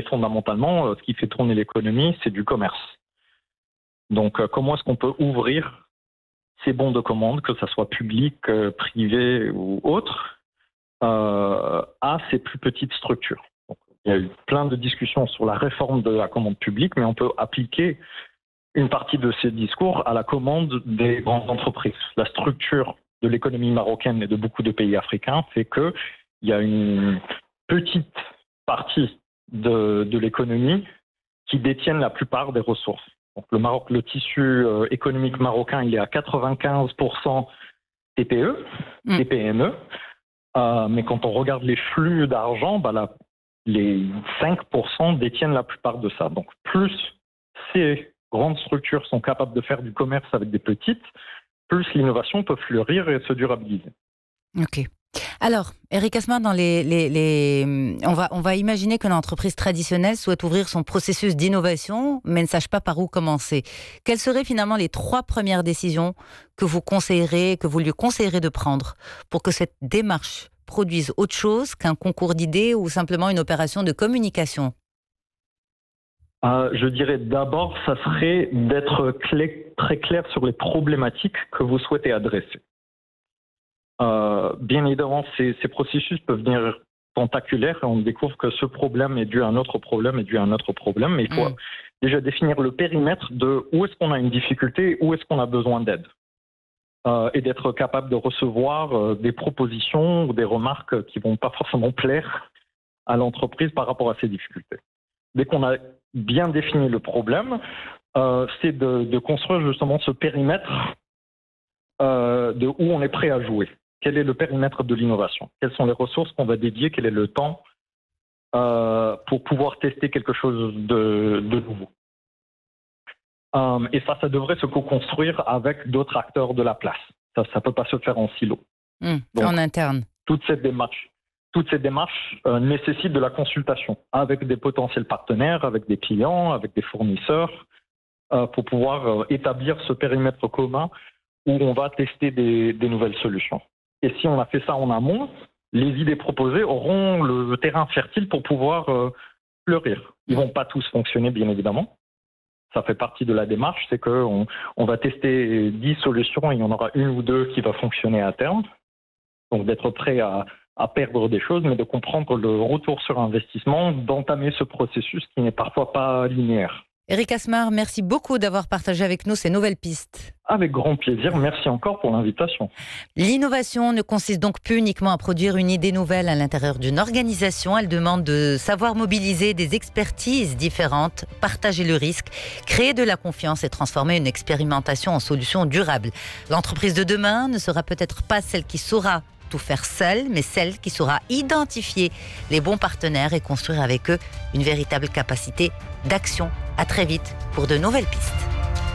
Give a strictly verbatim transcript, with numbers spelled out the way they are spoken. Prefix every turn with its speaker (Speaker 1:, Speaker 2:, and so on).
Speaker 1: fondamentalement, ce qui fait tourner l'économie, c'est du commerce. Donc, comment est-ce qu'on peut ouvrir ces bons de commande, que ce soit public, privé ou autre, euh, à ces plus petites structures. Donc, il y a eu plein de discussions sur la réforme de la commande publique, mais on peut appliquer une partie de ces discours à la commande des grandes entreprises. La structure de l'économie marocaine et de beaucoup de pays africains fait qu'il y a une petite partie de, de l'économie qui détiennent la plupart des ressources. Donc le Maroc, le tissu euh, économique marocain, il est à quatre-vingt-quinze pour cent T P E, mmh. T P M E, euh, mais quand on regarde les flux d'argent, bah là, les cinq pour cent détiennent la plupart de ça. Donc plus ces grandes structures sont capables de faire du commerce avec des petites, plus l'innovation peut fleurir et se durabiliser.
Speaker 2: Ok. Alors, Eric Asmar, dans les, les, les... On, va, on va imaginer qu'une entreprise traditionnelle souhaite ouvrir son processus d'innovation, mais ne sache pas par où commencer. Quelles seraient finalement les trois premières décisions que vous conseillerez, que vous lui conseillerez de prendre pour que cette démarche produise autre chose qu'un concours d'idées ou simplement une opération de communication ?
Speaker 1: Euh, je dirais d'abord, ça serait d'être clé, très clair sur les problématiques que vous souhaitez adresser. Euh, bien évidemment, ces, ces processus peuvent devenir tentaculaires et on découvre que ce problème est dû à un autre problème, est dû à un autre problème, mais il faut mmh. déjà définir le périmètre de où est-ce qu'on a une difficulté, où est-ce qu'on a besoin d'aide. Euh, et d'être capable de recevoir euh, des propositions ou des remarques qui ne vont pas forcément plaire à l'entreprise par rapport à ces difficultés. Dès qu'on a bien défini le problème, euh, c'est de, de construire justement ce périmètre euh, de où on est prêt à jouer. Quel est le périmètre de l'innovation? Quelles sont les ressources qu'on va dédier? Quel est le temps euh, pour pouvoir tester quelque chose de, de nouveau? euh, Et ça, ça devrait se co-construire avec d'autres acteurs de la place. Ça ne peut pas se faire en silo.
Speaker 2: Mmh, Donc, en interne.
Speaker 1: Toute cette démarche, toute cette démarche euh, nécessite de la consultation avec des potentiels partenaires, avec des clients, avec des fournisseurs, euh, pour pouvoir euh, établir ce périmètre commun où on va tester des, des nouvelles solutions. Et si on a fait ça en amont, les idées proposées auront le terrain fertile pour pouvoir euh, fleurir. Ils ne vont pas tous fonctionner, bien évidemment. Ça fait partie de la démarche, c'est qu'on on va tester dix solutions et il y en aura une ou deux qui va fonctionner à terme. Donc d'être prêt à, à perdre des choses, mais de comprendre le retour sur investissement, d'entamer ce processus qui n'est parfois pas linéaire.
Speaker 2: Eric Asmar, merci beaucoup d'avoir partagé avec nous ces nouvelles pistes.
Speaker 1: Avec grand plaisir, merci encore pour l'invitation.
Speaker 2: L'innovation ne consiste donc plus uniquement à produire une idée nouvelle à l'intérieur d'une organisation, elle demande de savoir mobiliser des expertises différentes, partager le risque, créer de la confiance et transformer une expérimentation en solution durable. L'entreprise de demain ne sera peut-être pas celle qui saura tout faire seule, mais celle qui saura identifier les bons partenaires et construire avec eux une véritable capacité d'action. À très vite pour de nouvelles pistes.